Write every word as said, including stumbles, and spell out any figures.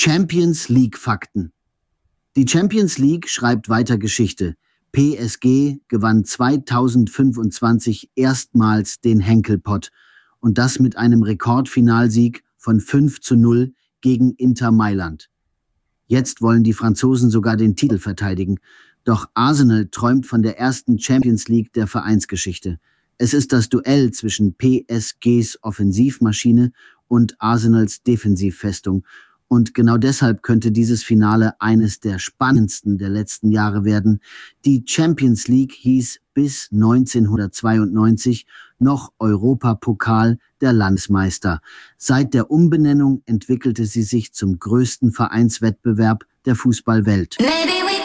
Champions League-Fakten. Die Champions League schreibt weiter Geschichte. P S G gewann zweitausendfünfundzwanzig erstmals den Henkelpott und das mit einem Rekordfinalsieg von fünf zu null gegen Inter Mailand. Jetzt wollen die Franzosen sogar den Titel verteidigen. Doch Arsenal träumt von der ersten Champions League der Vereinsgeschichte. Es ist das Duell zwischen P S Gs Offensivmaschine und Arsenals Defensivfestung. Und genau deshalb könnte dieses Finale eines der spannendsten der letzten Jahre werden. Die Champions League hieß bis neunzehnhundertzweiundneunzig noch Europapokal der Landesmeister. Seit der Umbenennung entwickelte sie sich zum größten Vereinswettbewerb der Fußballwelt. Maybe we